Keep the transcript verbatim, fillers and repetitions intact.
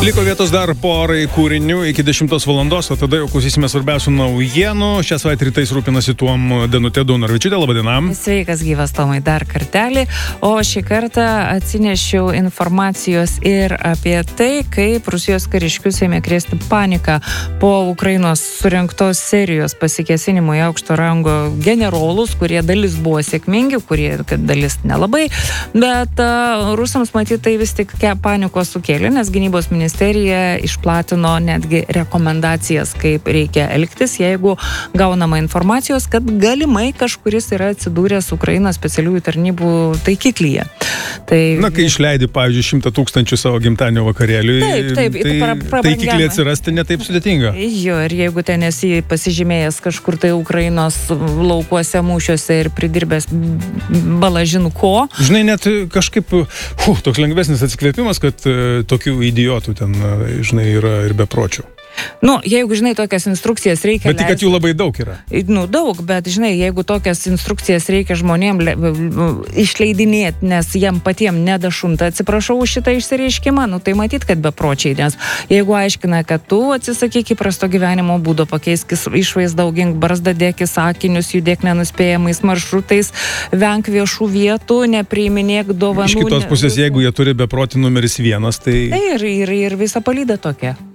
Liko vietos dar porai kūrinių iki dešimtos valandos, o tada jau klausysime svarbiausių naujienų. Šią savaitę rytais rūpinasi tuom Danutė Daunoravičiūtė. Labą dieną. Sveikas gyvas Tomai dar kartelį. O šį kartą atsinešiau informacijos ir apie tai, kaip Rusijos kariškius ėmė krėsti paniką po Ukrainos surinktos serijos pasikėsinimų į aukšto rango generolus, kurie dalis buvo sėkmingi, kurie dalis nelabai, bet uh, rusams matyti tai vis tik panikos sukėlė, nes gynybos ministerija Ministerija išplatino netgi rekomendacijas, kaip reikia elgtis, jeigu gaunama informacijos, kad galimai kažkuris yra atsidūręs Ukrainos specialiųjų tarnybų taikiklyje. Tai... Na, kai išleidi, pavyzdžiui, šimtą tūkstančių savo gimtadienio vakarėliui, taip, taip, tai pra, pra, taikiklį atsirasti netaip sudėtinga. Jo, ir jeigu ten esi pasižymėjęs kažkur tai Ukrainos laukuose, mūšiuose ir pridirbęs balažin ko. Žinai, net kažkaip, hu, toks lengvesnis atsikvėpimas, kad uh, tokių idiotų ten, žinai, yra ir bepročių. Nu, jeigu, žinai, tokias instrukcijas reikia... Bet tik, kad jų labai daug yra. Nu, daug, bet, žinai, jeigu tokias instrukcijas reikia žmonėm le, išleidinėti, nes jiem patiem nedašunta, atsiprašau už šitą išsireiškimą, nu, tai matyt, kad bepročiai, nes jeigu aiškina, kad tu atsisakyk įprasto gyvenimo būdo, pakeisk išvaizdą, augink barzdą, dėk sakinius, judėk nenuspėjamais maršrutais, venk viešų vietų, nepriiminėk dovanų. Iš kitos pusės, jeigu jie turi beprotį numeris vienas, tai... Tai ir, ir, ir visa palyda tokia.